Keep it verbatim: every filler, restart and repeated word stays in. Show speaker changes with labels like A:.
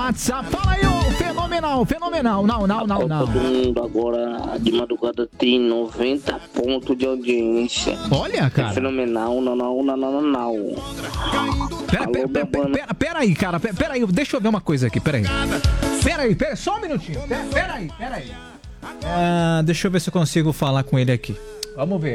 A: WhatsApp. Fala aí, ô fenomenal, fenomenal. Não, não, não, não.
B: Todo mundo agora de madrugada tem noventa pontos de audiência.
A: Olha, cara.
B: É fenomenal, não, não, não, não, não.
A: Pera,
B: Alô,
A: pera, pera,
B: Bebana.
A: pera, pera aí, cara. Pera, pera aí, deixa eu ver uma coisa aqui, pera aí. Pera aí, pera, só um minutinho. Pera, pera aí, pera aí. Ah, deixa eu ver se eu consigo falar com ele aqui. Vamos ver.